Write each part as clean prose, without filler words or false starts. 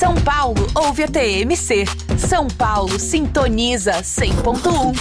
São Paulo ouve a TMC. São Paulo sintoniza 100.1.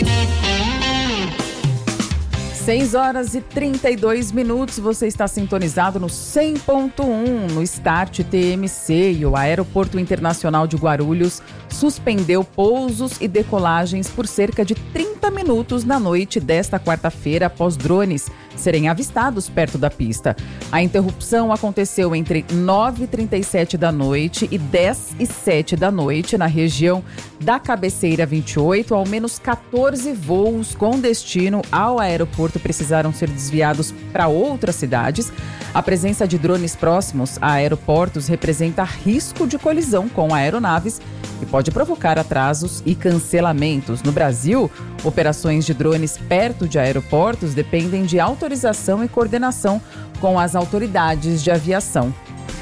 6h32, você está sintonizado no 100.1 no Start TMC, e o Aeroporto Internacional de Guarulhos suspendeu pousos e decolagens por cerca de 30 minutos na noite desta quarta-feira após drones serem avistados perto da pista. A interrupção aconteceu entre 9h37 da noite e 10h07 da noite na região da Cabeceira 28. Ao menos 14 voos com destino ao aeroporto precisaram ser desviados para outras cidades. A presença de drones próximos a aeroportos representa risco de colisão com aeronaves e pode provocar atrasos e cancelamentos. No Brasil, operações de drones perto de aeroportos dependem de autorização e coordenação com as autoridades de aviação.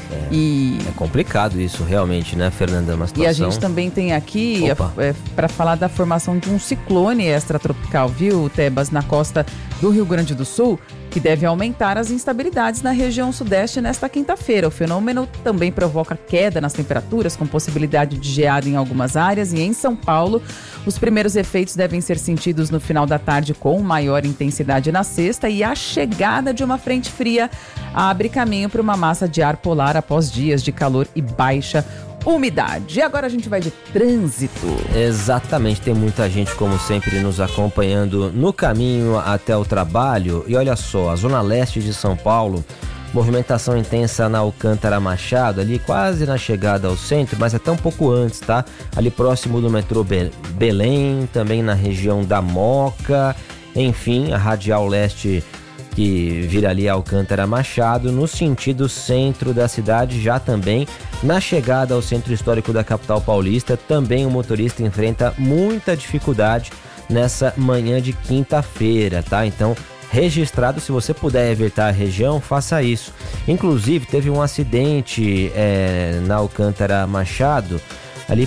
É complicado isso realmente, né, Fernanda? Uma situação... E a gente também tem aqui para falar da formação de um ciclone extratropical, viu, Tebas, na costa do Rio Grande do Sul, que deve aumentar as instabilidades na região sudeste nesta quinta-feira. O fenômeno também provoca queda nas temperaturas, com possibilidade de geada em algumas áreas, e em São Paulo, os primeiros efeitos devem ser sentidos no final da tarde com maior intensidade na sexta, e a chegada de uma frente fria abre caminho para uma massa de ar polar após dias de calor e baixa umidade. E agora a gente vai de trânsito. Exatamente, tem muita gente, como sempre, nos acompanhando no caminho até o trabalho. E olha só, a zona leste de São Paulo, movimentação intensa na Alcântara Machado, ali quase na chegada ao centro, mas até um pouco antes, tá? Ali próximo do metrô Belém, também na região da Moca, enfim, a Radial Leste que vira ali Alcântara Machado, no sentido centro da cidade, já também na chegada ao centro histórico da capital paulista. Também o motorista enfrenta muita dificuldade nessa manhã de quinta-feira, tá? Então, registrado, se você puder evitar a região, faça isso. Inclusive, teve um acidente na Alcântara Machado, ali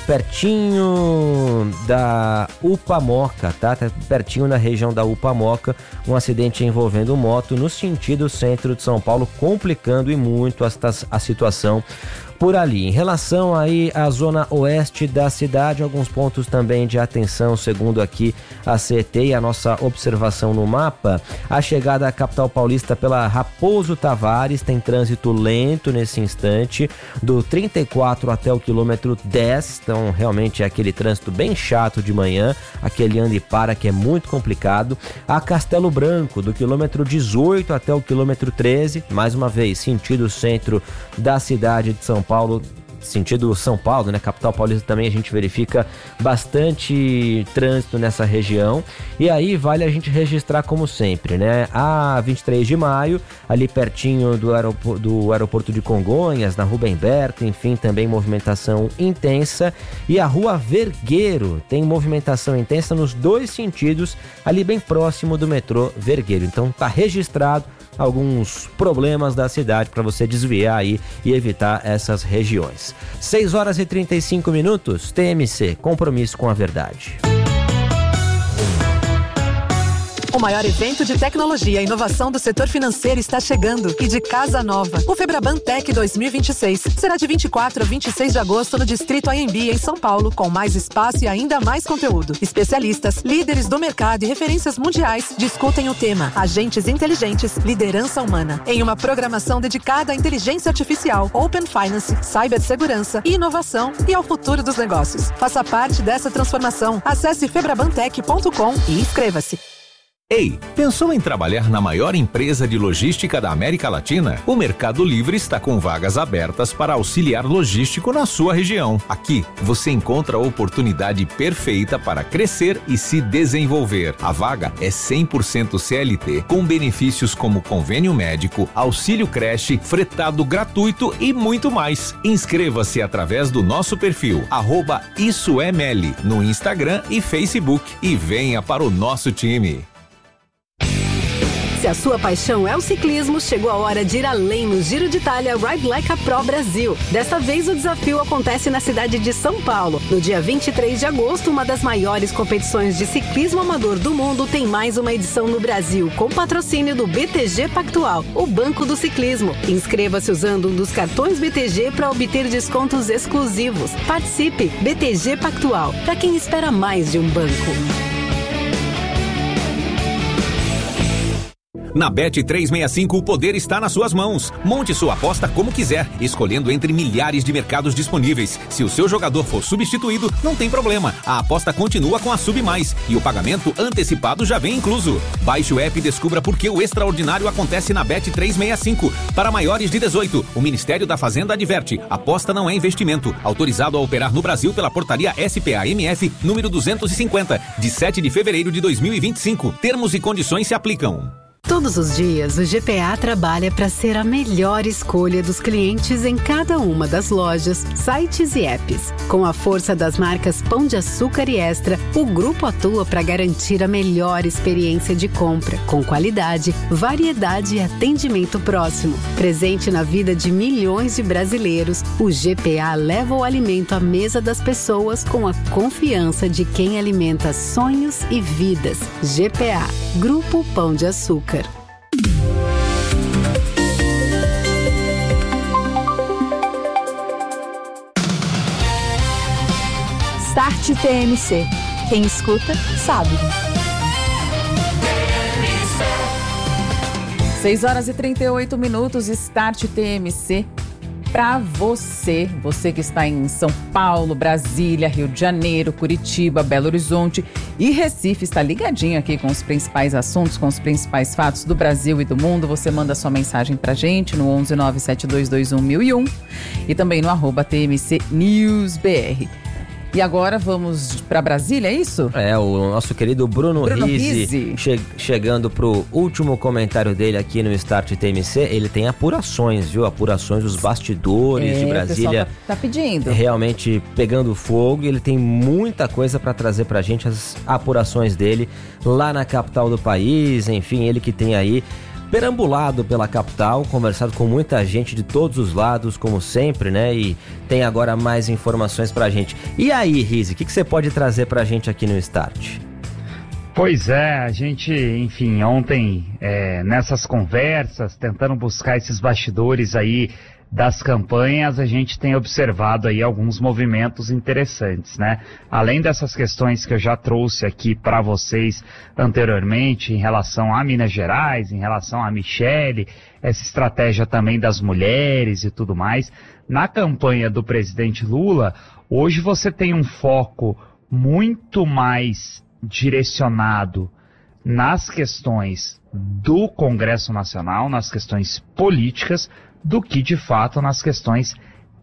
pertinho da Upamoca, tá? Pertinho na região da Upamoca, um acidente envolvendo moto no sentido centro de São Paulo, complicando e muito a situação por ali. Em relação aí à zona oeste da cidade, alguns pontos também de atenção, segundo aqui a CET e a nossa observação no mapa. A chegada à capital paulista pela Raposo Tavares tem trânsito lento nesse instante, do 34 até o quilômetro 10, então realmente é aquele trânsito bem chato de manhã, aquele anda e para que é muito complicado. A Castelo Branco, do quilômetro 18 até o quilômetro 13, mais uma vez, sentido centro da cidade de São Paulo, sentido São Paulo, né? Capital paulista também a gente verifica bastante trânsito nessa região. E aí vale a gente registrar como sempre, né? A 23 de maio, ali pertinho do aeroporto de Congonhas, na Rubem Berto, enfim, também movimentação intensa. E a Rua Vergueiro tem movimentação intensa nos dois sentidos, ali bem próximo do metrô Vergueiro. Então tá registrado alguns problemas da cidade para você desviar aí e evitar essas regiões. 6h35, TMC, compromisso com a verdade. O maior evento de tecnologia e inovação do setor financeiro está chegando, e de casa nova. O Febraban Tech 2026 será de 24 a 26 de agosto no Distrito AMB, em São Paulo, com mais espaço e ainda mais conteúdo. Especialistas, líderes do mercado e referências mundiais discutem o tema Agentes Inteligentes, Liderança Humana, em uma programação dedicada à inteligência artificial, Open Finance, cibersegurança e inovação e ao futuro dos negócios. Faça parte dessa transformação. Acesse febrabantech.com e inscreva-se. Ei, pensou em trabalhar na maior empresa de logística da América Latina? O Mercado Livre está com vagas abertas para auxiliar logístico na sua região. Aqui, você encontra a oportunidade perfeita para crescer e se desenvolver. A vaga é 100% CLT, com benefícios como convênio médico, auxílio creche, fretado gratuito e muito mais. Inscreva-se através do nosso perfil, @IssoEML, no Instagram e Facebook, e venha para o nosso time. Se a sua paixão é o ciclismo, chegou a hora de ir além no Giro de Itália Ride Like a Pro Brasil. Desta vez o desafio acontece na cidade de São Paulo. No dia 23 de agosto, uma das maiores competições de ciclismo amador do mundo tem mais uma edição no Brasil, com patrocínio do BTG Pactual, o Banco do Ciclismo. Inscreva-se usando um dos cartões BTG para obter descontos exclusivos. Participe! BTG Pactual, para quem espera mais de um banco. Na Bet365 o poder está nas suas mãos. Monte sua aposta como quiser, escolhendo entre milhares de mercados disponíveis. Se o seu jogador for substituído, não tem problema. A aposta continua com a Sub Mais e o pagamento antecipado já vem incluso. Baixe o app e descubra por que o extraordinário acontece na Bet365. Para maiores de 18, o Ministério da Fazenda adverte: aposta não é investimento. Autorizado a operar no Brasil pela portaria SPA-MF número 250, de 7 de fevereiro de 2025. Termos e condições se aplicam. Todos os dias, o GPA trabalha para ser a melhor escolha dos clientes em cada uma das lojas, sites e apps. Com a força das marcas Pão de Açúcar e Extra, o grupo atua para garantir a melhor experiência de compra, com qualidade, variedade e atendimento próximo. Presente na vida de milhões de brasileiros, o GPA leva o alimento à mesa das pessoas com a confiança de quem alimenta sonhos e vidas. GPA, Grupo Pão de Açúcar. Start TMC. Quem escuta, sabe. 6h38, Start TMC para você que está em São Paulo, Brasília, Rio de Janeiro, Curitiba, Belo Horizonte e Recife. Está ligadinho aqui com os principais assuntos, com os principais fatos do Brasil e do mundo. Você manda sua mensagem pra gente no 11972211001 e também no @TMCNewsBR. E agora vamos para Brasília, é isso? É, o nosso querido Bruno Rizzi chegando pro último comentário dele aqui no Start TMC. Ele tem apurações, viu? Apurações dos bastidores de Brasília. O pessoal tá pedindo. Realmente pegando fogo. Ele tem muita coisa para trazer pra gente, as apurações dele lá na capital do país. Enfim, ele que tem aí perambulado pela capital, conversado com muita gente de todos os lados, como sempre, né? E tem agora mais informações pra gente. E aí, Rizzi, o que você pode trazer pra gente aqui no Start? Pois é, a gente, enfim, ontem, nessas conversas, tentando buscar esses bastidores aí das campanhas, a gente tem observado aí alguns movimentos interessantes, né? Além dessas questões que eu já trouxe aqui para vocês anteriormente, em relação a Minas Gerais, em relação a Michele, essa estratégia também das mulheres e tudo mais, na campanha do presidente Lula, hoje você tem um foco muito mais direcionado nas questões do Congresso Nacional, nas questões políticas, do que de fato nas questões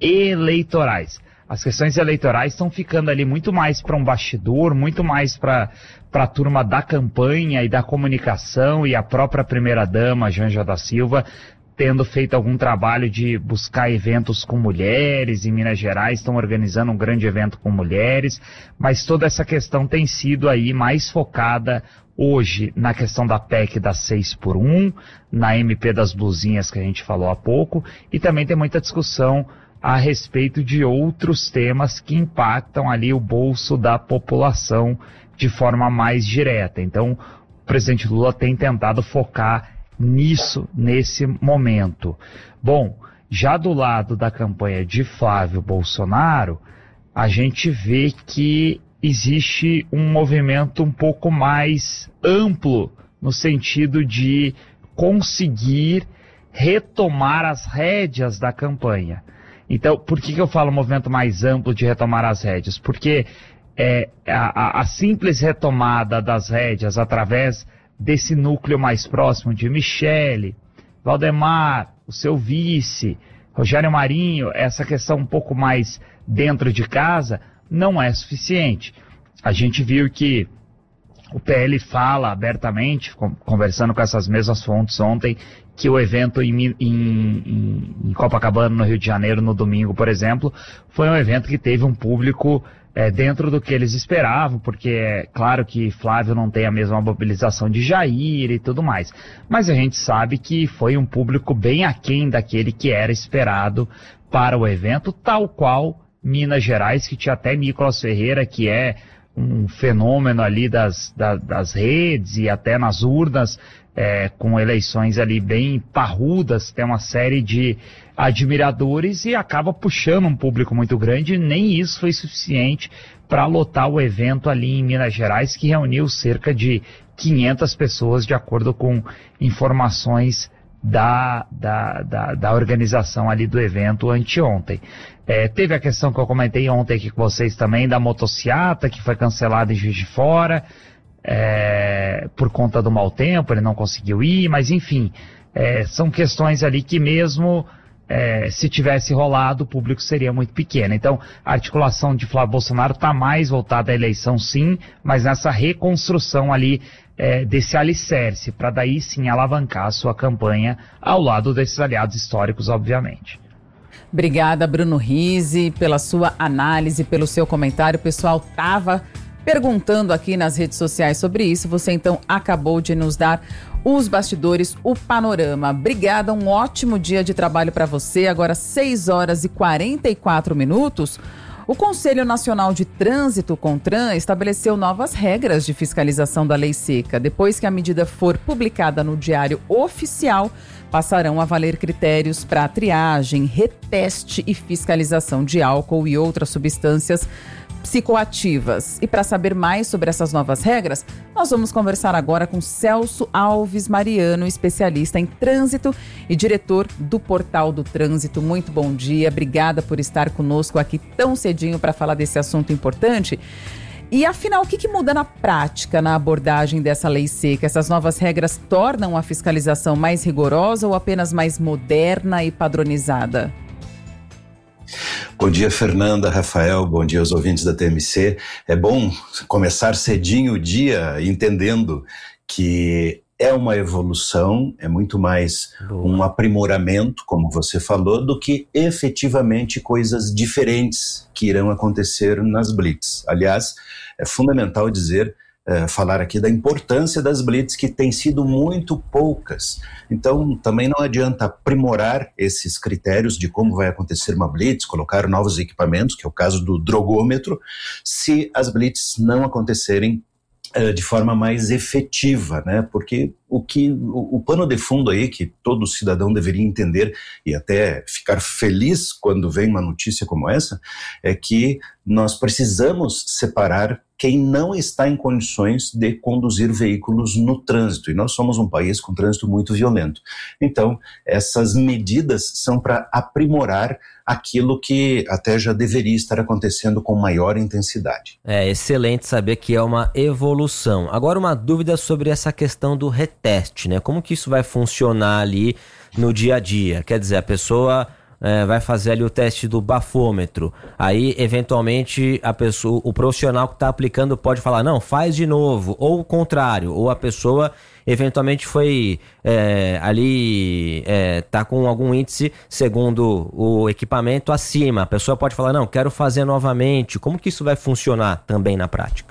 eleitorais. As questões eleitorais estão ficando ali muito mais para um bastidor, muito mais para a turma da campanha e da comunicação, e a própria primeira-dama, Janja da Silva, tendo feito algum trabalho de buscar eventos com mulheres. Em Minas Gerais estão organizando um grande evento com mulheres, mas toda essa questão tem sido aí mais focada hoje na questão da PEC das 6x1, na MP das blusinhas que a gente falou há pouco, e também tem muita discussão a respeito de outros temas que impactam ali o bolso da população de forma mais direta. Então, o presidente Lula tem tentado focar nisso, nesse momento. Bom, já do lado da campanha de Flávio Bolsonaro, a gente vê que existe um movimento um pouco mais amplo no sentido de conseguir retomar as rédeas da campanha. Então, por que eu falo movimento mais amplo de retomar as rédeas? Porque a simples retomada das rédeas através desse núcleo mais próximo de Michele, Valdemar, o seu vice, Rogério Marinho, essa questão um pouco mais dentro de casa, não é suficiente. A gente viu que O PL fala abertamente, conversando com essas mesmas fontes ontem, que o evento em Copacabana, no Rio de Janeiro, no domingo, por exemplo, foi um evento que teve um público dentro do que eles esperavam, porque é claro que Flávio não tem a mesma mobilização de Jair e tudo mais, mas a gente sabe que foi um público bem aquém daquele que era esperado para o evento, tal qual Minas Gerais, que tinha até Nicolas Ferreira, que é um fenômeno ali das redes e até nas urnas, com eleições ali bem parrudas, tem uma série de admiradores e acaba puxando um público muito grande, e nem isso foi suficiente para lotar o evento ali em Minas Gerais, que reuniu cerca de 500 pessoas, de acordo com informações da organização ali do evento anteontem. Teve a questão que eu comentei ontem aqui com vocês também, da motociata, que foi cancelada em Juiz de Fora, por conta do mau tempo, ele não conseguiu ir, mas enfim, são questões ali que mesmo se tivesse rolado, o público seria muito pequeno. Então, a articulação de Flávio Bolsonaro está mais voltada à eleição, sim, mas nessa reconstrução ali desse alicerce, para daí sim alavancar a sua campanha ao lado desses aliados históricos, obviamente. Obrigada, Bruno Rizzi, pela sua análise, pelo seu comentário. O pessoal estava perguntando aqui nas redes sociais sobre isso. Você, então, acabou de nos dar os bastidores, o panorama. Obrigada, um ótimo dia de trabalho para você. Agora, 6h44. O Conselho Nacional de Trânsito, CONTRAN, estabeleceu novas regras de fiscalização da lei seca. Depois que a medida for publicada no Diário Oficial, passarão a valer critérios para triagem, reteste e fiscalização de álcool e outras substâncias psicoativas. E para saber mais sobre essas novas regras, nós vamos conversar agora com Celso Alves Mariano, especialista em trânsito e diretor do Portal do Trânsito. Muito bom dia, obrigada por estar conosco aqui tão cedinho para falar desse assunto importante. E afinal, o que muda na prática na abordagem dessa lei seca? Essas novas regras tornam a fiscalização mais rigorosa ou apenas mais moderna e padronizada? Bom dia, Fernanda, Rafael, bom dia aos ouvintes da TMC. É bom começar cedinho o dia entendendo que é uma evolução, é muito mais um aprimoramento, como você falou, do que efetivamente coisas diferentes que irão acontecer nas blitz. Aliás, é fundamental falar aqui da importância das blitz, que têm sido muito poucas. Então, também não adianta aprimorar esses critérios de como vai acontecer uma blitz, colocar novos equipamentos, que é o caso do drogômetro, se as blitz não acontecerem de forma mais efetiva, né? Porque o pano de fundo aí que todo cidadão deveria entender e até ficar feliz quando vem uma notícia como essa, é que nós precisamos separar quem não está em condições de conduzir veículos no trânsito, e nós somos um país com trânsito muito violento. Então, essas medidas são para aprimorar aquilo que até já deveria estar acontecendo com maior intensidade. É excelente saber que é uma evolução. Agora, uma dúvida sobre essa questão do reteste, né? Como que isso vai funcionar ali no dia a dia? Quer dizer, a pessoa vai fazer ali o teste do bafômetro, aí eventualmente o profissional que está aplicando pode falar, não, faz de novo, ou o contrário, ou a pessoa eventualmente foi tá com algum índice segundo o equipamento acima, a pessoa pode falar, não, quero fazer novamente. Como que isso vai funcionar também na prática?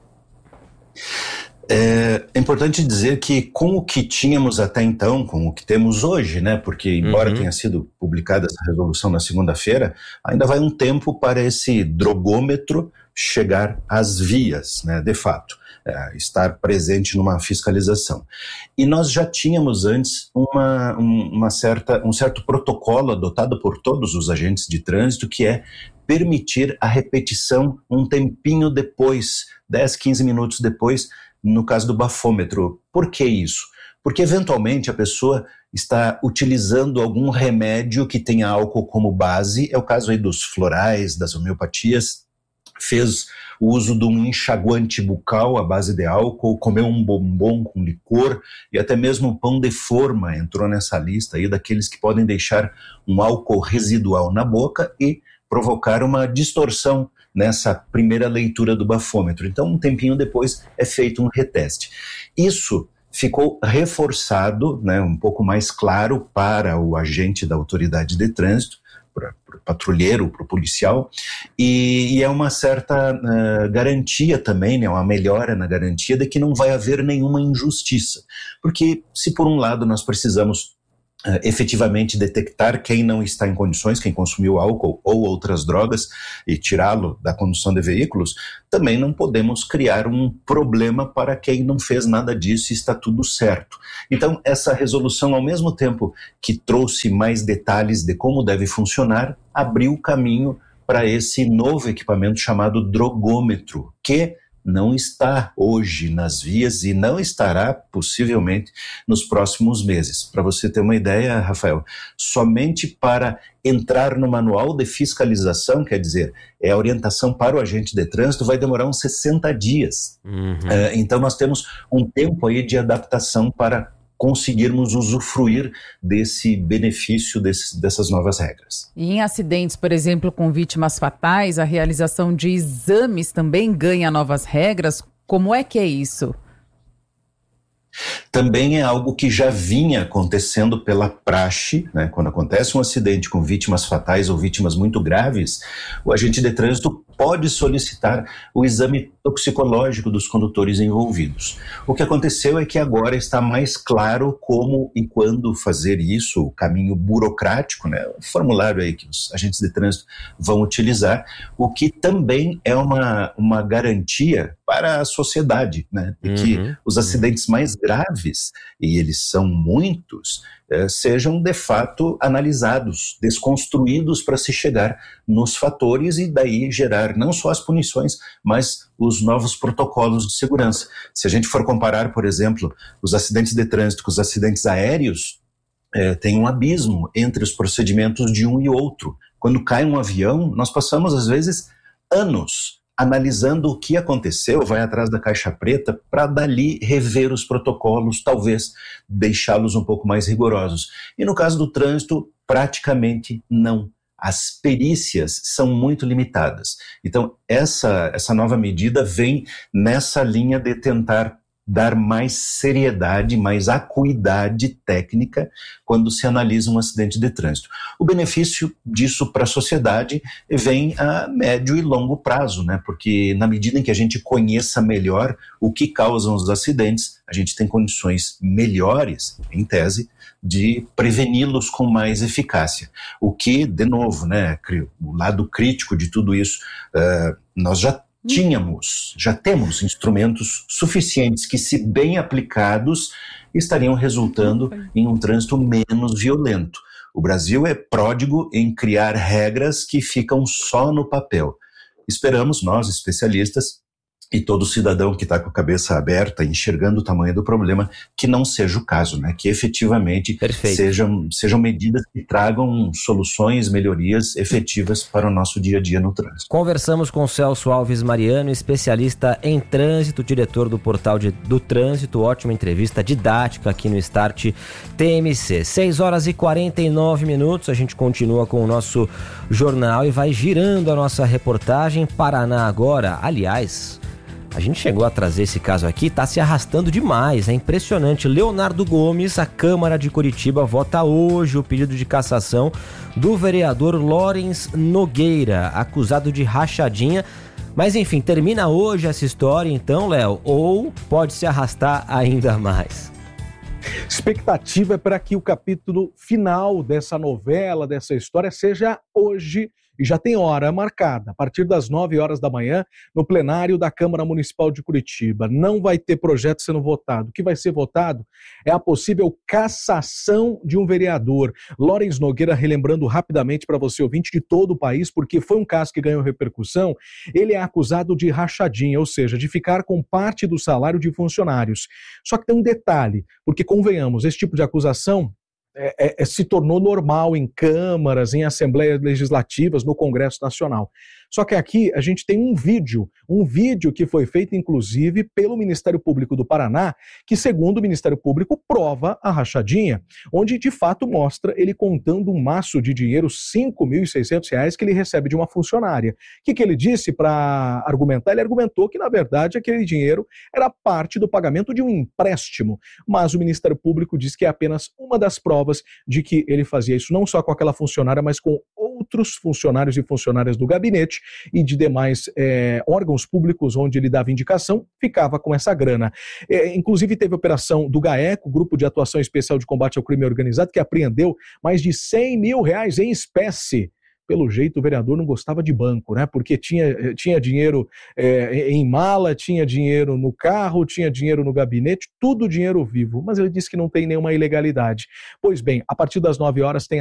É importante dizer que com o que tínhamos até então, com o que temos hoje, né, porque embora tenha sido publicada essa resolução na segunda-feira, ainda vai um tempo para esse drogômetro chegar às vias, né, de fato, estar presente numa fiscalização. E nós já tínhamos antes um certo protocolo adotado por todos os agentes de trânsito, que é permitir a repetição um tempinho depois, 10, 15 minutos depois, no caso do bafômetro. Por que isso? Porque eventualmente a pessoa está utilizando algum remédio que tenha álcool como base, é o caso aí dos florais, das homeopatias, fez o uso de um enxaguante bucal à base de álcool, comeu um bombom com licor e até mesmo um pão de forma entrou nessa lista aí daqueles que podem deixar um álcool residual na boca e provocar uma distorção nessa primeira leitura do bafômetro. Então, um tempinho depois é feito um reteste. Isso ficou reforçado, né, um pouco mais claro para o agente da autoridade de trânsito, para o patrulheiro, para o policial, e é uma certa garantia também, né, uma melhora na garantia de que não vai haver nenhuma injustiça. Porque se por um lado nós precisamos efetivamente detectar quem não está em condições, quem consumiu álcool ou outras drogas e tirá-lo da condução de veículos, também não podemos criar um problema para quem não fez nada disso e está tudo certo. Então, essa resolução, ao mesmo tempo que trouxe mais detalhes de como deve funcionar, abriu o caminho para esse novo equipamento chamado drogômetro, que não está hoje nas vias e não estará possivelmente nos próximos meses. Para você ter uma ideia, Rafael, somente para entrar no manual de fiscalização, quer dizer, é a orientação para o agente de trânsito, vai demorar uns 60 dias. Então nós temos um tempo aí de adaptação para conseguirmos usufruir desse benefício dessas novas regras. E em acidentes, por exemplo, com vítimas fatais, a realização de exames também ganha novas regras. Como é que é isso? Também é algo que já vinha acontecendo pela praxe, né? Quando acontece um acidente com vítimas fatais ou vítimas muito graves, o agente de trânsito pode solicitar o exame toxicológico dos condutores envolvidos. O que aconteceu é que agora está mais claro como e quando fazer isso, o caminho burocrático, né? O formulário aí que os agentes de trânsito vão utilizar, o que também é uma garantia para a sociedade, né? De que os acidentes mais graves, e eles são muitos, sejam de fato analisados, desconstruídos para se chegar nos fatores e daí gerar não só as punições, mas os novos protocolos de segurança. Se a gente for comparar, por exemplo, os acidentes de trânsito com os acidentes aéreos, tem um abismo entre os procedimentos de um e outro. Quando cai um avião, nós passamos às vezes anos analisando o que aconteceu, vai atrás da caixa preta para dali rever os protocolos, talvez deixá-los um pouco mais rigorosos. E no caso do trânsito, praticamente não. As perícias são muito limitadas. Então, essa nova medida vem nessa linha de tentar dar mais seriedade, mais acuidade técnica quando se analisa um acidente de trânsito. O benefício disso para a sociedade vem a médio e longo prazo, né? Porque na medida em que a gente conheça melhor o que causam os acidentes, a gente tem condições melhores, em tese, de preveni-los com mais eficácia. O que, de novo, né, o lado crítico de tudo isso, nós já temos instrumentos suficientes que, se bem aplicados, estariam resultando em um trânsito menos violento. O Brasil é pródigo em criar regras que ficam só no papel. Esperamos, nós, especialistas, e todo cidadão que está com a cabeça aberta, enxergando o tamanho do problema, que não seja o caso, né? Que efetivamente sejam medidas que tragam soluções, melhorias efetivas para o nosso dia a dia no trânsito. Conversamos com Celso Alves Mariano, especialista em trânsito, diretor do Portal do Trânsito. Ótima entrevista didática aqui no Start TMC. 6h49, a gente continua com o nosso jornal e vai girando a nossa reportagem. Paraná agora, aliás, a gente chegou a trazer esse caso aqui, tá se arrastando demais, é impressionante. Leonardo Gomes, a Câmara de Curitiba, vota hoje o pedido de cassação do vereador Lawrence Nogueira, acusado de rachadinha. Mas enfim, termina hoje essa história então, Léo, ou pode se arrastar ainda mais? Expectativa é para que o capítulo final dessa novela, dessa história, seja hoje, e já tem hora marcada, a partir das 9 horas da manhã, no plenário da Câmara Municipal de Curitiba. Não vai ter projeto sendo votado. O que vai ser votado é a possível cassação de um vereador. Lawrence Nogueira, relembrando rapidamente para você, ouvinte de todo o país, porque foi um caso que ganhou repercussão, ele é acusado de rachadinha, ou seja, de ficar com parte do salário de funcionários. Só que tem um detalhe, porque convenhamos, esse tipo de acusação se tornou normal em câmaras, em assembleias legislativas, no Congresso Nacional. Só que aqui a gente tem um vídeo que foi feito, inclusive, pelo Ministério Público do Paraná, que, segundo o Ministério Público, prova a rachadinha, onde, de fato, mostra ele contando um maço de dinheiro, R$5.600, que ele recebe de uma funcionária. O que ele disse para argumentar? Ele argumentou que, na verdade, aquele dinheiro era parte do pagamento de um empréstimo, mas o Ministério Público diz que é apenas uma das provas de que ele fazia isso não só com aquela funcionária, mas com outros funcionários e funcionárias do gabinete e de demais órgãos públicos onde ele dava indicação, ficava com essa grana. Inclusive teve a operação do GAECO, Grupo de Atuação Especial de Combate ao Crime Organizado, que apreendeu mais de R$100 mil em espécie. Pelo jeito, o vereador não gostava de banco, né? Porque tinha dinheiro em mala, tinha dinheiro no carro, tinha dinheiro no gabinete, tudo dinheiro vivo. Mas ele disse que não tem nenhuma ilegalidade. Pois bem, a partir das 9 horas tem